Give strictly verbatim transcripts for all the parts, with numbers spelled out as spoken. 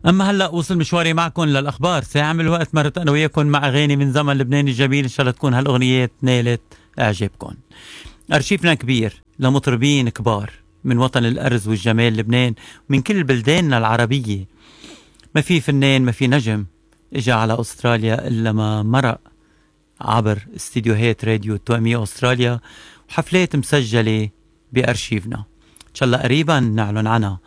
أما هلأ وصل مشواري معكم للأخبار، سيعمل وقت مرت أنا وياكم مع أغاني من زمن لبنان الجميل. إن شاء الله تكون هالأغنيات نالت إعجابكم. أرشيفنا كبير لمطربين كبار من وطن الأرز والجمال لبنان ومن كل بلداننا العربية. ما في فنان ما في نجم إجا على أستراليا إلا ما مرق عبر استديوهات راديو توأمية أستراليا وحفلات مسجلة بأرشيفنا. إن شاء الله قريبا نعلن عنها.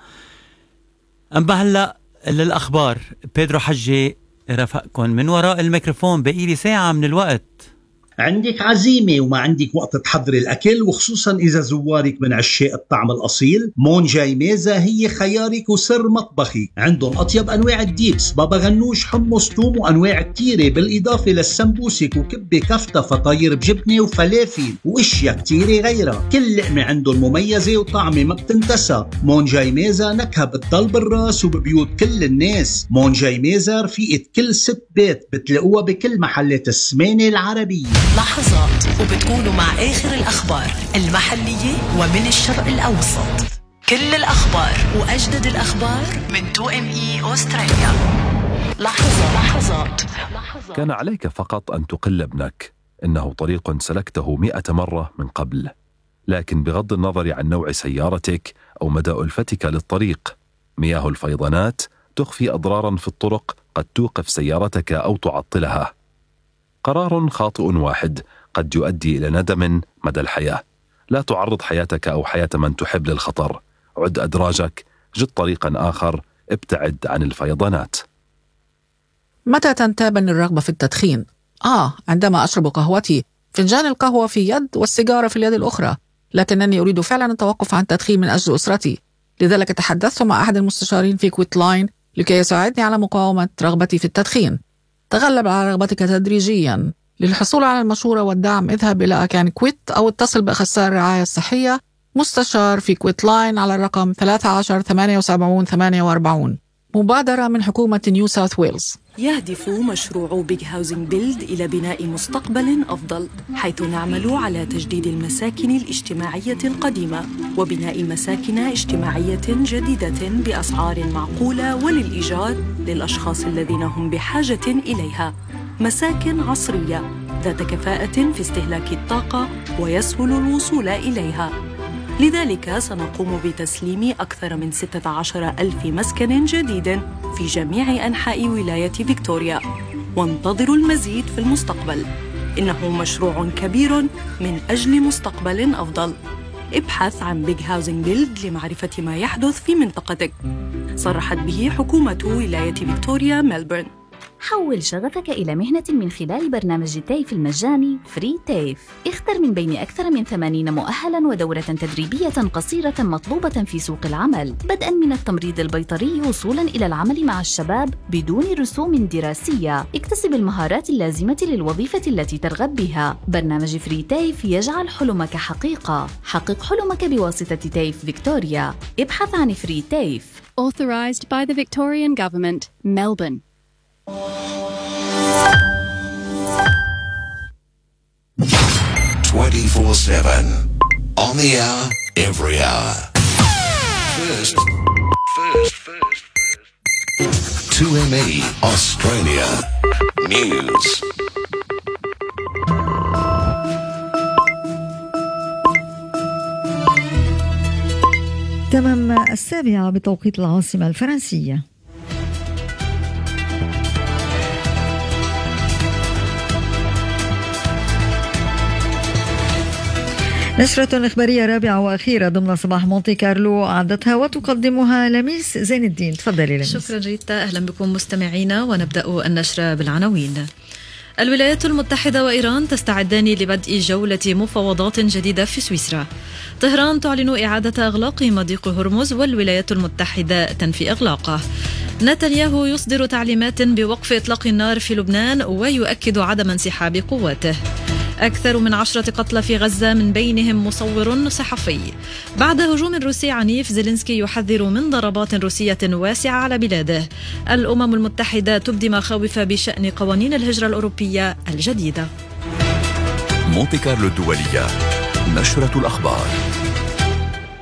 أما هلأ للأخبار، بيدرو حجي رافقكم من وراء الميكروفون. بقيلي ساعة من الوقت. عندك عزيمة وما عندك وقت تحضري الأكل، وخصوصا إذا زوارك من عشاق الطعم الأصيل، مون جاي ميزة هي خيارك وسر مطبخي. عندهم أطيب أنواع الديبس، بابا غنوش، حمص، توم، وأنواع كتيرة، بالإضافة للسمبوسك وكبة كفتة فطاير بجبنة وفلافل وإشياء كتيرة غيرها. كل لقمة عندهم مميزة وطعمة ما بتنتسى. مون جاي ميزة نكهة بتضل بالراس وببيوت كل الناس. مون جاي ميزة رفيقة كل ست بيت، بتلاقوها بكل محلات السمانة العربية. لحظات وبتكونوا مع آخر الأخبار المحلية ومن الشرق الأوسط. كل الأخبار وأجدد الأخبار من تو إم إي أستراليا. لحظة لحظات. كان عليك فقط أن تقل ابنك، إنه طريق سلكته مئة مرة من قبل. لكن بغض النظر عن نوع سيارتك أو مدى ألفتك للطريق، مياه الفيضانات تخفي أضرارا في الطرق قد توقف سيارتك أو تعطلها. قرار خاطئ واحد قد يؤدي إلى ندم مدى الحياة. لا تعرض حياتك أو حياة من تحب للخطر. عد أدراجك، جد طريقا آخر، ابتعد عن الفيضانات. متى تنتابني الرغبة في التدخين؟ آه عندما أشرب قهوتي، فنجان القهوة في يد والسيجارة في اليد الأخرى. لكنني أريد فعلا التوقف عن التدخين من أجل أسرتي. لذلك تحدثت مع أحد المستشارين في كويت لاين لكي يساعدني على مقاومة رغبتي في التدخين. تغلب على رغبتك تدريجيا. للحصول على المشورة والدعم اذهب إلى أكان كويت أو اتصل بأخصائي الرعاية الصحية مستشار في كويت لاين على الرقم ثلاثة عشر ثمانية وسبعين ثمانية وأربعين. مبادرة من حكومة نيو ساوث ويلز. يهدف مشروع بيج هاوزنج بيلد إلى بناء مستقبل أفضل، حيث نعمل على تجديد المساكن الاجتماعية القديمة وبناء مساكن اجتماعية جديدة بأسعار معقولة وللإيجار للأشخاص الذين هم بحاجة إليها. مساكن عصرية ذات كفاءة في استهلاك الطاقة ويسهل الوصول إليها. لذلك سنقوم بتسليم أكثر من ستة عشر ألف مسكن جديد في جميع أنحاء ولاية فيكتوريا. وانتظروا المزيد في المستقبل. إنه مشروع كبير من أجل مستقبل أفضل. ابحث عن بيج هاوزنج بيلد لمعرفة ما يحدث في منطقتك. صرحت به حكومة ولاية فيكتوريا ملبورن. حول شغفك إلى مهنة من خلال برنامج التيف المجاني فري تيف. اختر من بين أكثر من ثمانين مؤهلاً ودورة تدريبية قصيرة مطلوبة في سوق العمل، بدءاً من التمريض البيطري وصولاً إلى العمل مع الشباب بدون رسوم دراسية. اكتسب المهارات اللازمة للوظيفة التي ترغب بها. برنامج فري تيف يجعل حلمك حقيقة. حقق حلمك بواسطة تيف فيكتوريا. ابحث عن فري تيف. Authorized by the Victorian Government, Melbourne. twenty-four seven on the hour, every hour. First, first, first, first. two M E Australia News. تمام السابعة بتوقيت العاصمة الفرنسية. نشرة إخبارية رابعة وأخيرة ضمن صباح مونتي كارلو أعدتها وتقدمها لميس زين الدين. تفضلي لميس. شكرا ريتا، أهلا بكم مستمعينا، ونبدأ النشرة بالعناوين. الولايات المتحدة وإيران تستعدان لبدء جولة مفاوضات جديدة في سويسرا. طهران تعلن إعادة إغلاق مضيق هرمز والولايات المتحدة تنفي إغلاقه. نتنياهو يصدر تعليمات بوقف إطلاق النار في لبنان ويؤكد عدم انسحاب قواته. أكثر من عشرة قتلى في غزة من بينهم مصور صحفي. بعد هجوم روسي عنيف زيلينسكي يحذر من ضربات روسية واسعة على بلاده. الأمم المتحدة تبدي مخاوف بشأن قوانين الهجرة الأوروبية الجديدة. مونتي كارلو الدولية، نشرة الأخبار.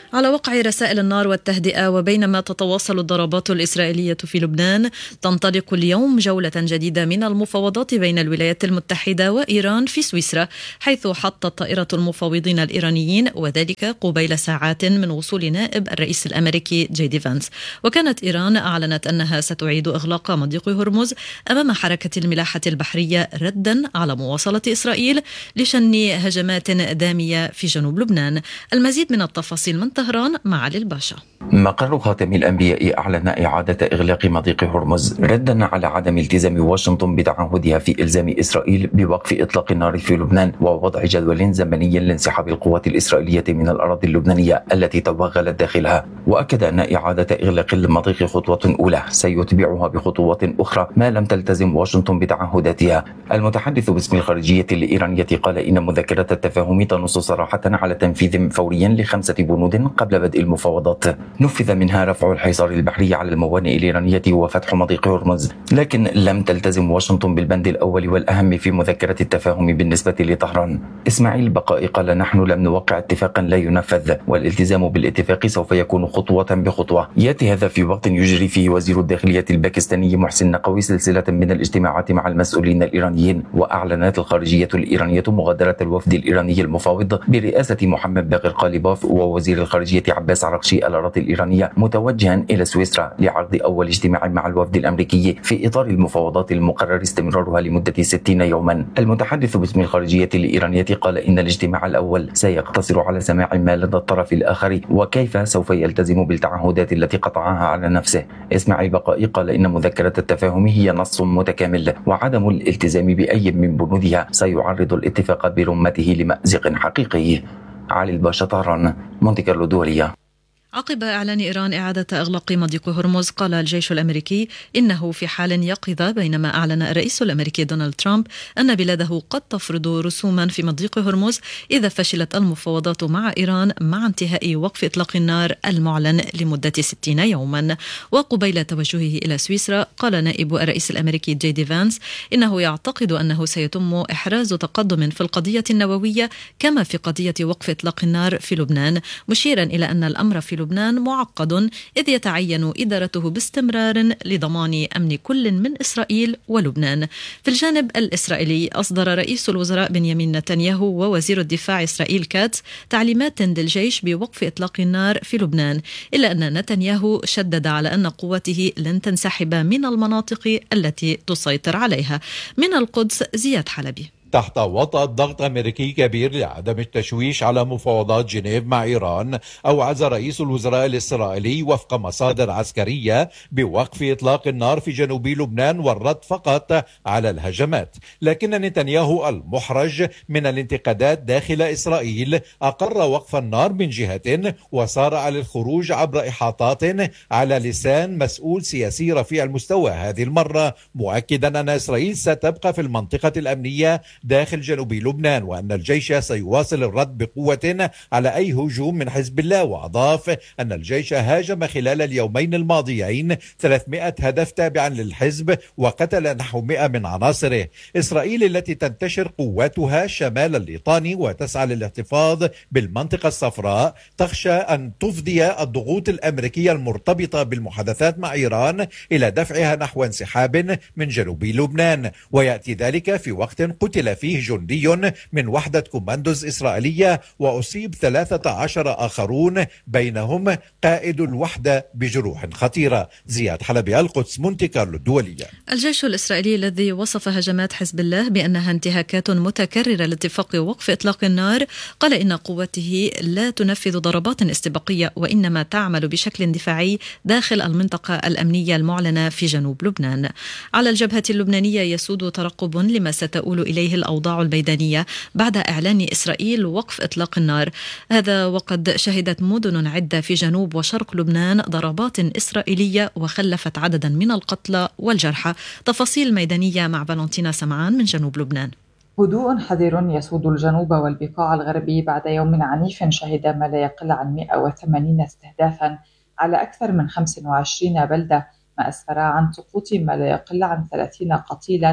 على وقع رسائل النار والتهدئة، وبينما تتواصل الضربات الإسرائيلية في لبنان، تنطلق اليوم جولة جديدة من المفاوضات بين الولايات المتحدة وإيران في سويسرا، حيث حطت طائرة المفاوضين الإيرانيين، وذلك قبيل ساعات من وصول نائب الرئيس الأمريكي جي دي فانس. وكانت إيران أعلنت أنها ستعيد إغلاق مضيق هرمز أمام حركة الملاحة البحرية ردا على مواصلة إسرائيل لشن هجمات دامية في جنوب لبنان. المزيد من التفاصيل من طهران مع علي الباشا. مقر خاتم الأنبياء أعلن إعادة إغلاق مضيق هرمز ردا على عدم التزام واشنطن بتعهدها في إلزام إسرائيل بوقف إطلاق النار في لبنان ووضع جدول زمني لانسحاب القوات الإسرائيلية من الأراضي اللبنانية التي توغلت داخلها. وأكد أن إعادة إغلاق المضيق خطوة أولى سيتبعها بخطوات أخرى ما لم تلتزم واشنطن بتعهداتها. المتحدث باسم الخارجية الإيرانية قال إن مذكرة التفاهم تنص صراحة على تنفيذ فوري لخمسة بنود قبل بدء المفاوضات، نفذ منها رفع الحصار البحري على الموانئ الإيرانية وفتح مضيق هرمز، لكن لم تلتزم واشنطن بالبند الأول والأهم في مذكرة التفاهم بالنسبة لطهران. إسماعيل بقائي قال: نحن لم نوقع اتفاقا لا ينفذ، والالتزام بالاتفاق سوف يكون خطوة بخطوة. يأتي هذا في وقت يجري فيه وزير الداخلية الباكستاني محسن نقوي سلسلة من الاجتماعات مع المسؤولين الإيرانيين. وأعلنت الخارجية الإيرانية مغادرة الوفد الإيراني المفاوض برئاسة محمد باقر قاليباف ووزير الخارجية عباس عراقشي الأراضي الإيرانية متوجها إلى سويسرا لعقد أول اجتماع مع الوفد الأمريكي في إطار المفاوضات المقرر استمرارها لمدة ستين يوما. المتحدث باسم الخارجية الإيرانية قال إن الاجتماع الأول سيقتصر على سماع ما لدى الطرف الآخر وكيف سوف يلتزم بالتعهدات التي قطعها على نفسه. إسماعيل بقائي قال إن مذكرة التفاهم هي نص متكامل، وعدم الالتزام بأي من بنودها سيعرض الاتفاق برمته لمأزق حقيقي. علي الباشا، طهران، مونتي كارلو، دولية. عقب إعلان إيران إعادة إغلاق مضيق هرمز، قال الجيش الأمريكي إنه في حال يقظة، بينما أعلن الرئيس الأمريكي دونالد ترامب أن بلاده قد تفرض رسوما في مضيق هرمز إذا فشلت المفاوضات مع إيران مع انتهاء وقف إطلاق النار المعلن لمدة ستين يوما. وقبيل توجهه إلى سويسرا، قال نائب الرئيس الأمريكي جي دي فانس إنه يعتقد أنه سيتم إحراز تقدم في القضية النووية كما في قضية وقف إطلاق النار في لبنان، مشيرا إلى أن الأمر في لبنان معقد إذ يتعين إدارته باستمرار لضمان أمن كل من إسرائيل ولبنان. في الجانب الإسرائيلي، أصدر رئيس الوزراء بنيامين نتنياهو ووزير الدفاع إسرائيل كاتس تعليمات للجيش بوقف إطلاق النار في لبنان، إلا أن نتنياهو شدد على أن قوته لن تنسحب من المناطق التي تسيطر عليها. من القدس، زياد حلبي. تحت وطأة ضغط أمريكي كبير لعدم التشويش على مفاوضات جنيف مع إيران، أوعز رئيس الوزراء الإسرائيلي وفق مصادر عسكرية بوقف إطلاق النار في جنوب لبنان والرد فقط على الهجمات. لكن نتنياهو المحرج من الانتقادات داخل إسرائيل أقر وقف النار من جهة، وصارع للخروج عبر إحاطات على لسان مسؤول سياسي رفيع المستوى هذه المرة، مؤكدا أن إسرائيل ستبقى في المنطقة الأمنية داخل جنوب لبنان، وأن الجيش سيواصل الرد بقوة على أي هجوم من حزب الله. وأضاف أن الجيش هاجم خلال اليومين الماضيين ثلاثمائة هدف تابعا للحزب وقتل نحو مئة من عناصره. إسرائيل التي تنتشر قواتها شمال الليطاني وتسعى للاحتفاظ بالمنطقة الصفراء تخشى أن تفضي الضغوط الأمريكية المرتبطة بالمحادثات مع إيران إلى دفعها نحو انسحاب من جنوب لبنان، ويأتي ذلك في وقت قتل فيه جندي من وحدة كوماندوز إسرائيلية وأصيب ثلاثة عشر آخرون بينهم قائد الوحدة بجروح خطيرة. زياد حلبي، القدس، مونتي كارلو، الدولية. الجيش الإسرائيلي الذي وصف هجمات حزب الله بأنها انتهاكات متكررة لاتفاق وقف إطلاق النار، قال إن قوته لا تنفذ ضربات استباقية وإنما تعمل بشكل دفاعي داخل المنطقة الأمنية المعلنة في جنوب لبنان. على الجبهة اللبنانية يسود ترقب لما ستؤول إليه الأوضاع الميدانية بعد إعلان إسرائيل وقف إطلاق النار، هذا وقد شهدت مدن عدة في جنوب وشرق لبنان ضربات إسرائيلية وخلفت عددا من القتلى والجرحى. تفاصيل ميدانية مع فالنتينا سمعان من جنوب لبنان. هدوء حذر يسود الجنوب والبقاع الغربي بعد يوم عنيف شهد ما لا يقل عن مئة وثمانين استهدافا على أكثر من خمس وعشرين بلدة، ما أسفر عن سقوط ما لا يقل عن ثلاثين قتيلا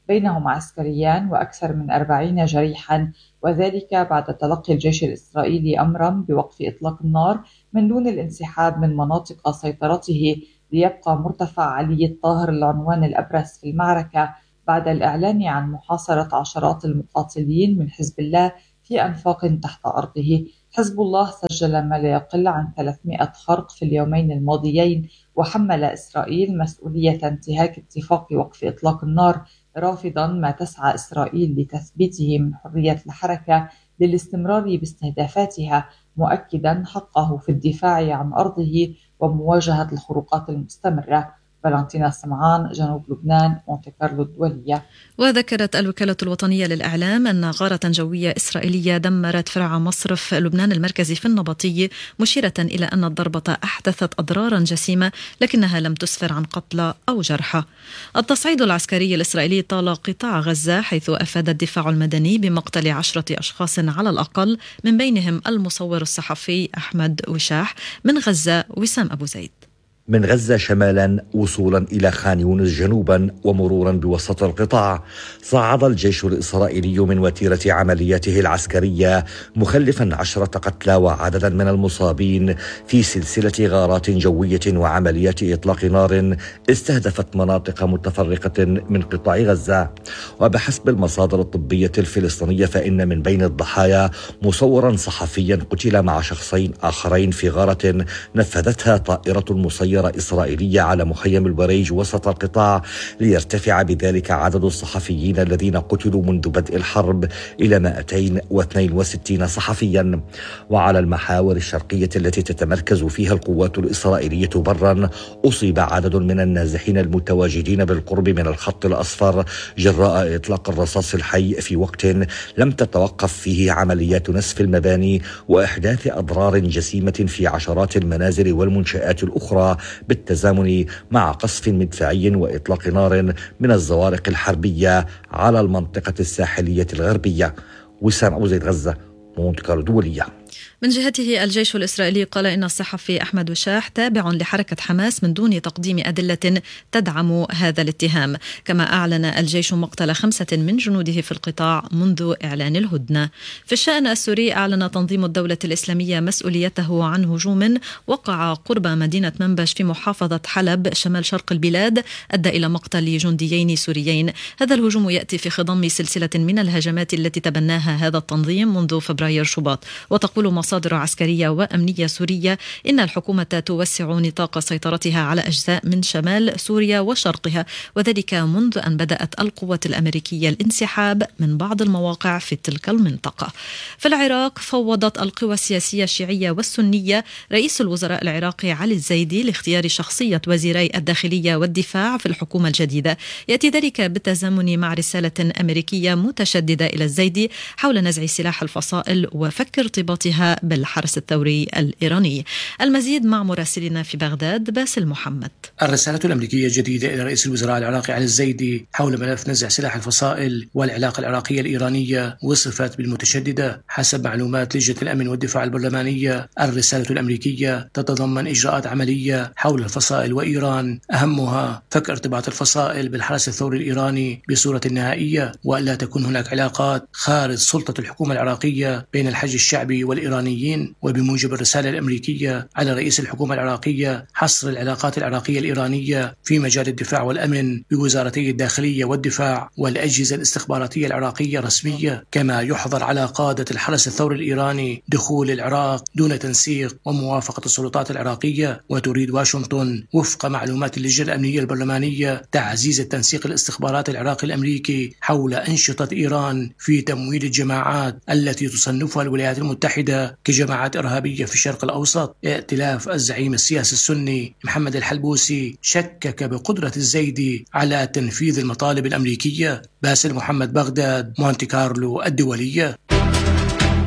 بينهم عسكريان وأكثر من أربعين جريحا، وذلك بعد تلقي الجيش الإسرائيلي أمرا بوقف إطلاق النار من دون الانسحاب من مناطق سيطرته، ليبقى مرتفع علي الطاهر العنوان الأبرز في المعركة بعد الإعلان عن محاصرة عشرات المقاتلين من حزب الله في أنفاق تحت أرضه. حزب الله سجل ما لا يقل عن ثلاثمائة خرق في اليومين الماضيين، وحمل إسرائيل مسؤولية انتهاك اتفاق وقف إطلاق النار، رافضا ما تسعى إسرائيل لتثبيته من حرية الحركة للاستمرار باستهدافاتها، مؤكدا حقه في الدفاع عن أرضه ومواجهة الخروقات المستمرة. فالنتينا سمعان، جنوب لبنان، مونتي كارلو الدولية. وذكرت الوكالة الوطنية للإعلام أن غارة جوية إسرائيلية دمرت فرع مصرف لبنان المركزي في النبطية، مشيرة إلى أن الضربة أحدثت أضرارا جسيمة لكنها لم تسفر عن قتلى أو جرحى. التصعيد العسكري الإسرائيلي طال قطاع غزة، حيث أفاد الدفاع المدني بمقتل عشرة أشخاص على الأقل، من بينهم المصور الصحفي أحمد وشاح. من غزة وسام أبو زيد. من غزة شمالا وصولا إلى خان يونس جنوبا ومرورا بوسط القطاع، صعد الجيش الإسرائيلي من وتيرة عملياته العسكرية مخلفا عشرة قتلى وعددا من المصابين في سلسلة غارات جوية وعمليات إطلاق نار استهدفت مناطق متفرقة من قطاع غزة. وبحسب المصادر الطبية الفلسطينية فإن من بين الضحايا مصورا صحفيا قتل مع شخصين آخرين في غارة نفذتها طائرة مسيرة إسرائيلية على مخيم البريج وسط القطاع، ليرتفع بذلك عدد الصحفيين الذين قتلوا منذ بدء الحرب إلى مئتين واثنين وستين صحفيا. وعلى المحاور الشرقية التي تتمركز فيها القوات الإسرائيلية برا، أصيب عدد من النازحين المتواجدين بالقرب من الخط الأصفر جراء إطلاق الرصاص الحي في وقت لم تتوقف فيه عمليات نسف المباني وإحداث أضرار جسيمة في عشرات المنازل والمنشآت الأخرى، بالتزامن مع قصف مدفعي وإطلاق نار من الزوارق الحربية على المنطقة الساحلية الغربية. وسام أبو زيد، غزة، مونتي كارلو دولية. من جهته الجيش الإسرائيلي قال إن الصحفي أحمد وشاح تابع لحركة حماس من دون تقديم أدلة تدعم هذا الاتهام. كما أعلن الجيش مقتل خمسة من جنوده في القطاع منذ إعلان الهدنة. في الشأن السوري، أعلن تنظيم الدولة الإسلامية مسؤوليته عن هجوم وقع قرب مدينة منبش في محافظة حلب شمال شرق البلاد أدى إلى مقتل جنديين سوريين. هذا الهجوم يأتي في خضم سلسلة من الهجمات التي تبناها هذا التنظيم منذ فبراير شباط. وتقول مصادر عسكرية وأمنية سورية إن الحكومة توسع نطاق سيطرتها على أجزاء من شمال سوريا وشرقها، وذلك منذ أن بدأت القوات الأمريكية الانسحاب من بعض المواقع في تلك المنطقة. في العراق، فوضت القوى السياسية الشيعية والسنية رئيس الوزراء العراقي علي الزيدي لاختيار شخصية وزيري الداخلية والدفاع في الحكومة الجديدة. يأتي ذلك بالتزامن مع رسالة أمريكية متشددة إلى الزيدي حول نزع سلاح الفصائل وفك ارتباطها بالحرس الثوري الإيراني. المزيد مع مراسلنا في بغداد باسل محمد. الرسالة الأمريكية الجديدة إلى رئيس الوزراء العراقي علي الزيدي حول ملف نزع سلاح الفصائل والعلاقة العراقية الإيرانية وصفت بالمتشددة. حسب معلومات لجنة الأمن والدفاع البرلمانية، الرسالة الأمريكية تتضمن إجراءات عملية حول الفصائل وإيران، أهمها فك ارتباط الفصائل بالحرس الثوري الإيراني بصورة نهائية، وألا تكون هناك علاقات خارج سلطة الحكومة العراقية بين الحج الشعبي والإيرانيين. وبموجب الرسالة الأمريكية، على رئيس الحكومة العراقية حصر العلاقات العراقية الإيرانية في مجال الدفاع والأمن بوزارتي الداخلية والدفاع والأجهزة الاستخباراتية العراقية رسمية، كما يحظر على قادة الحرس الثوري الإيراني دخول العراق دون تنسيق وموافقة السلطات العراقية. وتريد واشنطن وفق معلومات اللجنة الأمنية البرلمانية تعزيز التنسيق الاستخباراتي العراقي الأمريكي حول أنشطة إيران في تمويل الجماعات التي تصنفها الولايات المتحدة كجماعات إرهابية في الشرق الأوسط. ائتلاف الزعيم السياسي السني محمد الحلبوسي شكك بقدرة الزيدي على تنفيذ المطالب الأمريكية. باسل محمد، بغداد، مونتي كارلو الدولية.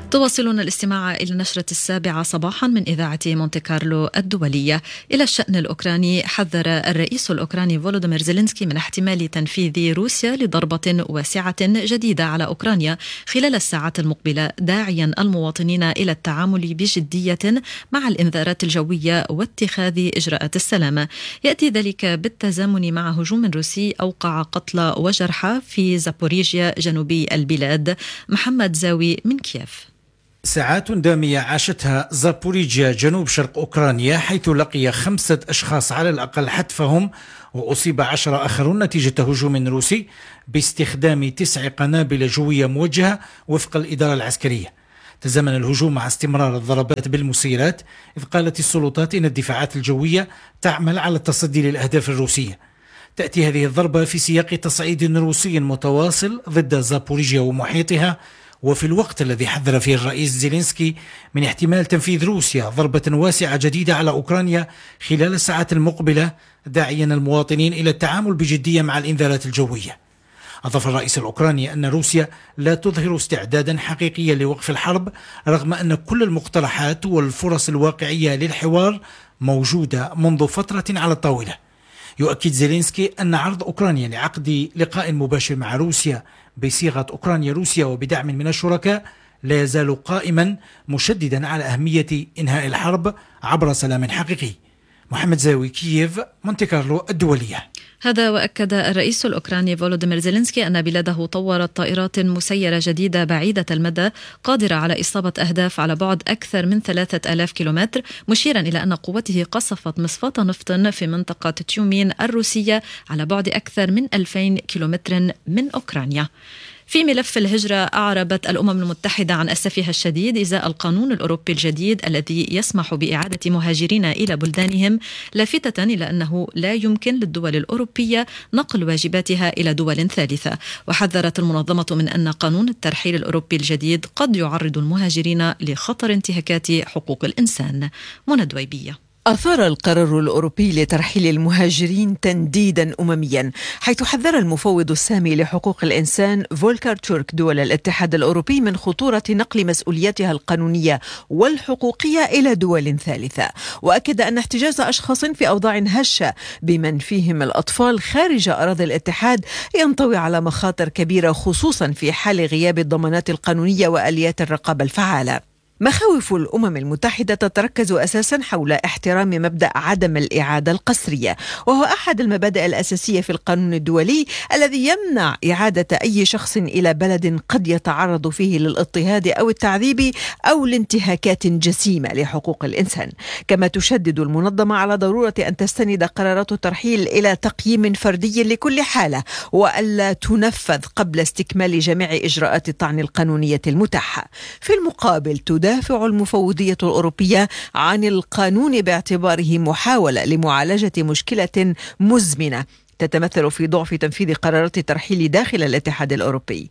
تواصلون الاستماع إلى النشرة السابعة صباحا من إذاعة مونتي كارلو الدولية. إلى الشأن الأوكراني، حذر الرئيس الأوكراني فولوديمير زيلينسكي من احتمال تنفيذ روسيا لضربة واسعة جديدة على أوكرانيا خلال الساعات المقبلة، داعيا المواطنين إلى التعامل بجدية مع الإنذارات الجوية واتخاذ إجراءات السلامة. يأتي ذلك بالتزامن مع هجوم روسي أوقع قتلى وجرحى في زابوريجيا جنوبي البلاد. محمد زاوي من كييف. ساعات دامية عاشتها زابوريجيا جنوب شرق أوكرانيا، حيث لقي خمسة أشخاص على الأقل حتفهم، وأصيب عشرة آخرون نتيجة هجوم روسي باستخدام تسع قنابل جوية موجهة وفق الإدارة العسكرية. تزامن الهجوم مع استمرار الضربات بالمسيرات، إذ قالت السلطات إن الدفاعات الجوية تعمل على التصدي للأهداف الروسية. تأتي هذه الضربة في سياق تصعيد روسي متواصل ضد زابوريجيا ومحيطها، وفي الوقت الذي حذر فيه الرئيس زيلينسكي من احتمال تنفيذ روسيا ضربة واسعة جديدة على أوكرانيا خلال الساعات المقبلة، داعيا المواطنين إلى التعامل بجدية مع الإنذارات الجوية. أضاف الرئيس الأوكراني أن روسيا لا تظهر استعدادا حقيقيا لوقف الحرب، رغم أن كل المقترحات والفرص الواقعية للحوار موجودة منذ فترة على الطاولة. يؤكد زيلينسكي أن عرض أوكرانيا لعقد لقاء مباشر مع روسيا بصيغة أوكرانيا روسيا وبدعم من الشركاء لا يزال قائما، مشددا على أهمية إنهاء الحرب عبر سلام حقيقي. محمد زاوي، كييف، مونتي كارلو الدولية. هذا وأكد الرئيس الأوكراني فولوديمير زيلينسكي أن بلاده طورت طائرات مسيرة جديدة بعيدة المدى قادرة على إصابة أهداف على بعد أكثر من ثلاثة آلاف كيلومتر، مشيرا إلى أن قوته قصفت مصفاة نفط في منطقة تيومين الروسية على بعد أكثر من ألفين كيلومتر من أوكرانيا. في ملف الهجرة، أعربت الأمم المتحدة عن أسفها الشديد إزاء القانون الأوروبي الجديد الذي يسمح بإعادة مهاجرين إلى بلدانهم، لافتة إلى أنه لا يمكن للدول الأوروبية نقل واجباتها إلى دول ثالثة. وحذرت المنظمة من أن قانون الترحيل الأوروبي الجديد قد يعرض المهاجرين لخطر انتهاكات حقوق الإنسان. منى دويبية. أثار القرار الأوروبي لترحيل المهاجرين تنديدا أمميا، حيث حذر المفوض السامي لحقوق الإنسان فولكر تورك دول الاتحاد الأوروبي من خطورة نقل مسؤولياتها القانونية والحقوقية إلى دول ثالثة، وأكد أن احتجاز أشخاص في أوضاع هشة بمن فيهم الأطفال خارج أراضي الاتحاد ينطوي على مخاطر كبيرة، خصوصا في حال غياب الضمانات القانونية وآليات الرقابة الفعالة. مخاوف الأمم المتحدة تتركز أساسا حول احترام مبدأ عدم الإعادة القسرية، وهو أحد المبادئ الأساسية في القانون الدولي الذي يمنع إعادة أي شخص إلى بلد قد يتعرض فيه للاضطهاد أو التعذيب أو لانتهاكات جسيمة لحقوق الإنسان. كما تشدد المنظمة على ضرورة أن تستند قرارات الترحيل إلى تقييم فردي لكل حالة، وألا تنفذ قبل استكمال جميع إجراءات الطعن القانونية المتاحة. في المقابل تدافع المفوضية الأوروبية عن القانون باعتباره محاولة لمعالجة مشكلة مزمنة تتمثل في ضعف تنفيذ قرارات الترحيل داخل الاتحاد الأوروبي.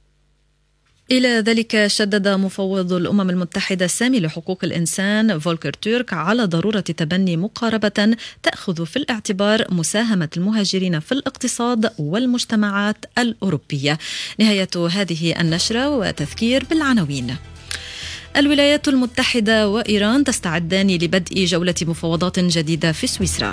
إلى ذلك شدد مفوض الأمم المتحدة السامي لحقوق الإنسان فولكر تورك على ضرورة تبني مقاربة تأخذ في الاعتبار مساهمة المهاجرين في الاقتصاد والمجتمعات الأوروبية. نهاية هذه النشرة وتذكير بالعناوين. الولايات المتحدة وإيران تستعدان لبدء جولة مفاوضات جديدة في سويسرا.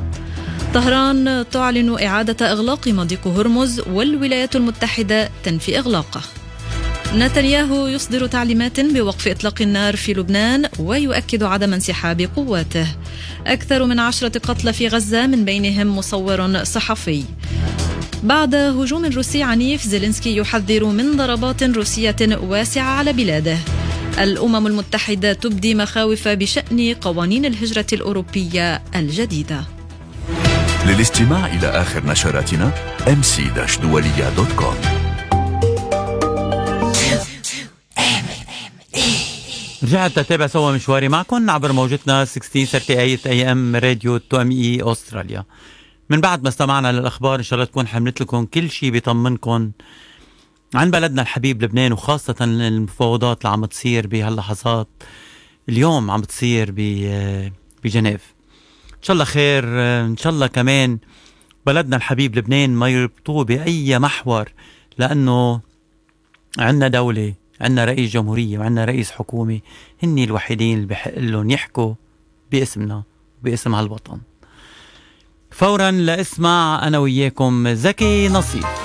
طهران تعلن إعادة إغلاق مضيق هرمز والولايات المتحدة تنفي إغلاقه. نتنياهو يصدر تعليمات بوقف إطلاق النار في لبنان ويؤكد عدم انسحاب قواته. أكثر من عشرة قتلى في غزة من بينهم مصور صحفي. بعد هجوم روسي عنيف، زيلينسكي يحذر من ضربات روسية واسعة على بلاده. الأمم المتحدة تبدي مخاوف بشأن قوانين الهجرة الأوروبية الجديدة. للاستماع إلى آخر نشراتنا إم سي دولية دوت كوم. رجعت أتابع سوا مشواري معكم عبر موجتنا ستة عشر ثلاثة وثلاثين إيه إم راديو تو إم إي أستراليا. من بعد ما استمعنا للأخبار إن شاء الله تكون حملت لكم كل شيء بيطمنكم عن بلدنا الحبيب لبنان، وخاصة المفاوضات اللي عم تصير بهاللحظات اليوم عم تصير بجنيف. إن شاء الله خير، إن شاء الله كمان بلدنا الحبيب لبنان ما يربطوه بأي محور، لأنه عندنا دولة عندنا رئيس جمهورية وعندنا رئيس حكومة، هني الوحيدين اللي بحق لهم يحكوا باسمنا وباسم هالوطن. فورا لاسمع أنا وياكم زكي نصيف.